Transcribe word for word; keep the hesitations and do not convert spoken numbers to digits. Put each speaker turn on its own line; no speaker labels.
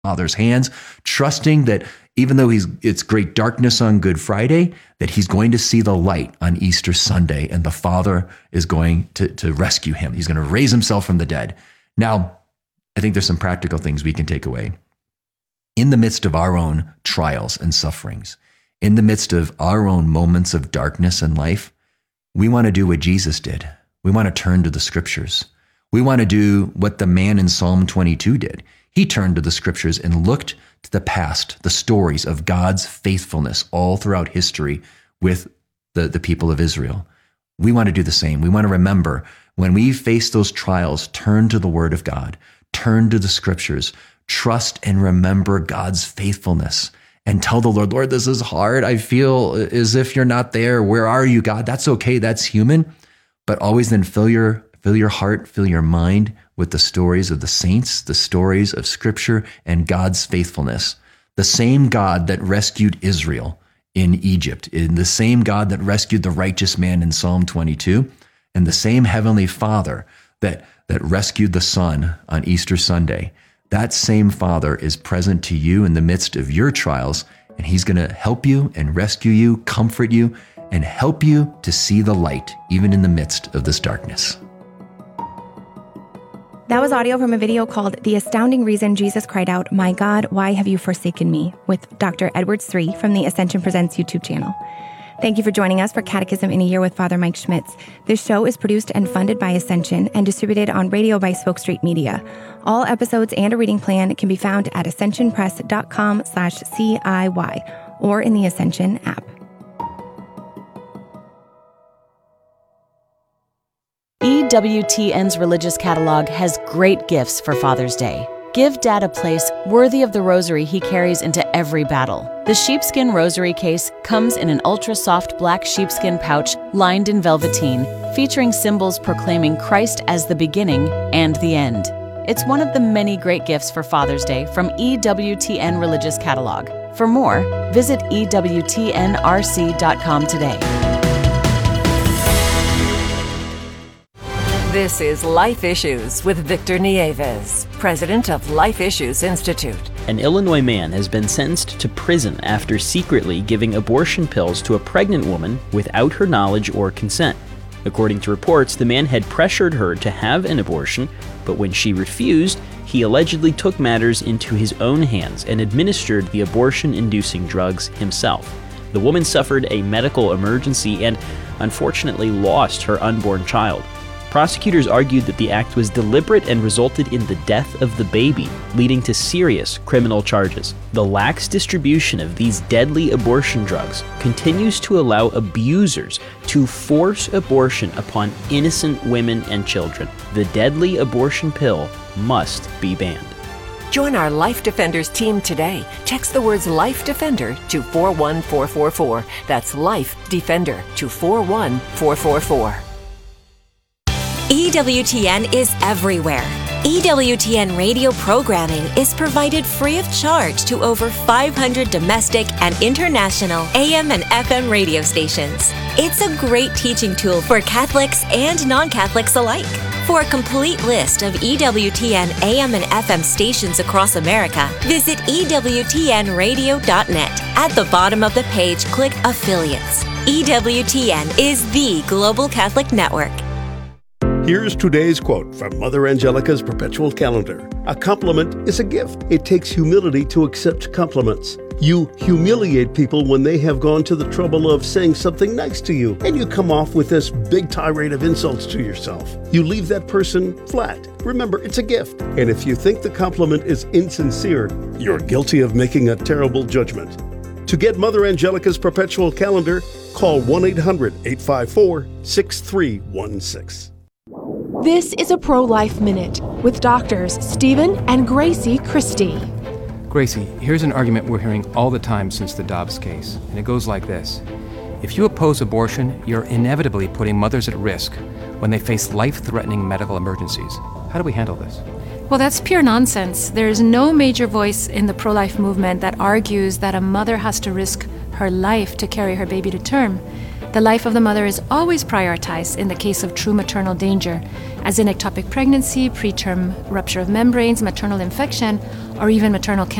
Father's hands, trusting that even though he's it's great darkness on Good Friday, that he's going to see the light on Easter Sunday, and the Father is going to, to rescue him. He's going to raise himself from the dead. Now, I think there's some practical things we can take away. In the midst of our own trials and sufferings, in the midst of our own moments of darkness in life, we want to do what Jesus did. We want to turn to the scriptures. We want to do what the man in Psalm twenty-two did. He turned to the scriptures and looked to the past, the stories of God's faithfulness all throughout history with the, the people of Israel. We want to do the same. We want to remember when we face those trials, turn to the Word of God, turn to the scriptures, trust and remember God's faithfulness, and tell the Lord, Lord, this is hard. I feel as if you're not there. Where are you, God? That's okay. That's human. But always then fill your, fill your heart, fill your mind with the stories of the saints, the stories of Scripture and God's faithfulness. The same God that rescued Israel in Egypt, in the same God that rescued the righteous man in Psalm twenty-two, and the same Heavenly Father that, that rescued the Son on Easter Sunday. That same Father is present to you in the midst of your trials, and He's going to help you and rescue you, comfort you, and help you to see the light, even in the midst of this darkness.
That was audio from a video called The Astounding Reason Jesus Cried Out, My God, Why Have You Forsaken Me? With Doctor Edwards three from the Ascension Presents YouTube channel. Thank you for joining us for Catechism in a Year with Father Mike Schmitz. This show is produced and funded by Ascension and distributed on radio by Spoke Street Media. All episodes and a reading plan can be found at ascensionpress.com slash CIY or in the Ascension app.
E W T N's religious catalog has great gifts for Father's Day. Give Dad a place worthy of the rosary he carries into every battle. The sheepskin rosary case comes in an ultra-soft black sheepskin pouch lined in velveteen, featuring symbols proclaiming Christ as the beginning and the end. It's one of the many great gifts for Father's Day from E W T N Religious Catalog. For more, visit E W T N R C dot com today.
This is Life Issues with Victor Nieves, president of Life Issues Institute.
An Illinois man has been sentenced to prison after secretly giving abortion pills to a pregnant woman without her knowledge or consent. According to reports, the man had pressured her to have an abortion, but when she refused, he allegedly took matters into his own hands and administered the abortion-inducing drugs himself. The woman suffered a medical emergency and unfortunately lost her unborn child. Prosecutors argued that the act was deliberate and resulted in the death of the baby, leading to serious criminal charges. The lax distribution of these deadly abortion drugs continues to allow abusers to force abortion upon innocent women and children. The deadly abortion pill must be banned.
Join our Life Defenders team today. Text the words Life Defender to four one four four four. That's Life Defender to four one four four four.
E W T N is everywhere. E W T N radio programming is provided free of charge to over five hundred domestic and international A M and F M radio stations. It's a great teaching tool for Catholics and non-Catholics alike. For a complete list of E W T N A M and F M stations across America, visit E W T N radio dot net. At the bottom of the page, click Affiliates. E W T N is the global Catholic network.
Here's today's quote from Mother Angelica's Perpetual Calendar. A compliment is a gift. It takes humility to accept compliments. You humiliate people when they have gone to the trouble of saying something nice to you, and you come off with this big tirade of insults to yourself. You leave that person flat. Remember, it's a gift. And if you think the compliment is insincere, you're guilty of making a terrible judgment. To get Mother Angelica's Perpetual Calendar, call one eight hundred eight five four six three one six.
This is a Pro-Life Minute with doctors Stephen and Gracie Christie.
Gracie, here's an argument we're hearing all the time since the Dobbs case, and it goes like this. If you oppose abortion, you're inevitably putting mothers at risk when they face life-threatening medical emergencies. How do we handle this?
Well, that's pure nonsense. There is no major voice in the pro-life movement that argues that a mother has to risk her life to carry her baby to term. The life of the mother is always prioritized in the case of true maternal danger, as in ectopic pregnancy, preterm rupture of membranes, maternal infection, or even maternal cancer.